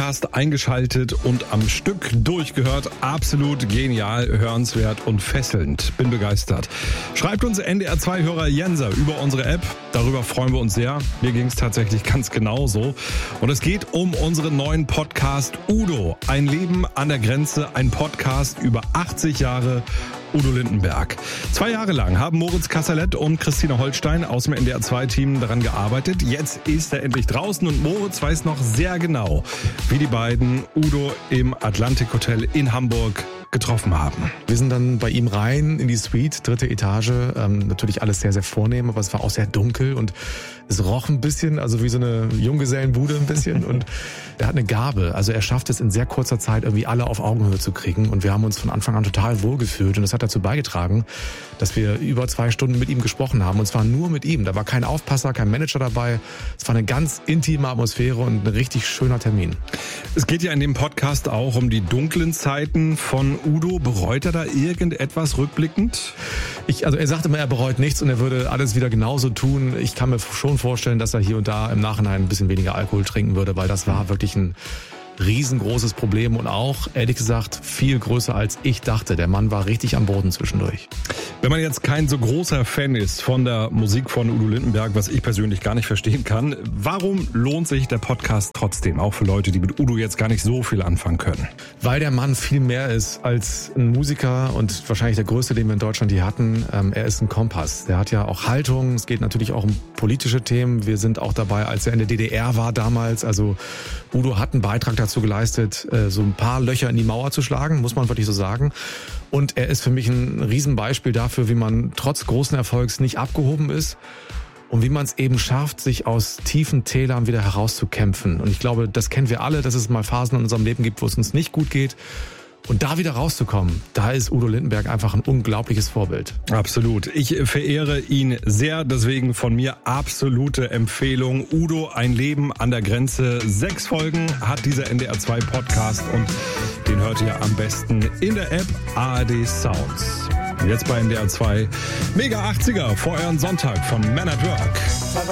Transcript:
Podcast eingeschaltet und am Stück durchgehört. Absolut genial, hörenswert und fesselnd. Bin begeistert. Schreibt uns NDR2-Hörer Jenser über unsere App. Darüber freuen wir uns sehr. Mir ging es tatsächlich ganz genauso. Und es geht um unseren neuen Podcast Udo. Ein Leben an der Grenze, ein Podcast über 80 Jahre Udo Lindenberg. 2 Jahre lang haben Moritz Kasserlet und Christine Holstein aus dem NDR2-Team daran gearbeitet. Jetzt ist er endlich draußen und Moritz weiß noch sehr genau, wie die beiden Udo im Atlantik Hotel in Hamburg getroffen haben. Wir sind dann bei ihm rein in die Suite, 3. Etage. Natürlich alles sehr, sehr vornehm, aber es war auch sehr dunkel und es roch ein bisschen, also wie so eine Junggesellenbude ein bisschen. Und er hat eine Gabe. Also er schafft es in sehr kurzer Zeit irgendwie alle auf Augenhöhe zu kriegen. Und wir haben uns von Anfang an total wohlgefühlt. Und das hat dazu beigetragen, dass wir über 2 Stunden mit ihm gesprochen haben. Und zwar nur mit ihm. Da war kein Aufpasser, kein Manager dabei. Es war eine ganz intime Atmosphäre und ein richtig schöner Termin. Es geht ja in dem Podcast auch um die dunklen Zeiten von Udo. Bereut er da irgendetwas rückblickend? Also er sagte immer, er bereut nichts und er würde alles wieder genauso tun. Ich kann mir schon vorstellen, dass er hier und da im Nachhinein ein bisschen weniger Alkohol trinken würde, weil das war wirklich ein riesengroßes Problem und auch, ehrlich gesagt, viel größer als ich dachte. Der Mann war richtig am Boden zwischendurch. Wenn man jetzt kein so großer Fan ist von der Musik von Udo Lindenberg, was ich persönlich gar nicht verstehen kann, warum lohnt sich der Podcast trotzdem, auch für Leute, die mit Udo jetzt gar nicht so viel anfangen können? Weil der Mann viel mehr ist als ein Musiker und wahrscheinlich der größte, den wir in Deutschland hier hatten. Er ist ein Kompass. Der hat ja auch Haltung. Es geht natürlich auch um politische Themen. Wir sind auch dabei, als er in der DDR war damals. Also Udo hat einen Beitrag dazu geleistet, so ein paar Löcher in die Mauer zu schlagen, muss man wirklich so sagen. Und er ist für mich ein Riesenbeispiel dafür, wie man trotz großen Erfolgs nicht abgehoben ist und wie man es eben schafft, sich aus tiefen Tälern wieder herauszukämpfen. Und ich glaube, das kennen wir alle, dass es mal Phasen in unserem Leben gibt, wo es uns nicht gut geht. Und da wieder rauszukommen, da ist Udo Lindenberg einfach ein unglaubliches Vorbild. Absolut. Ich verehre ihn sehr, deswegen von mir absolute Empfehlung. Udo, ein Leben an der Grenze. 6 Folgen hat dieser NDR2-Podcast und den hört ihr am besten in der App ARD Sounds. Und jetzt bei NDR2 Mega 80er vor euren Sonntag von Man at Work.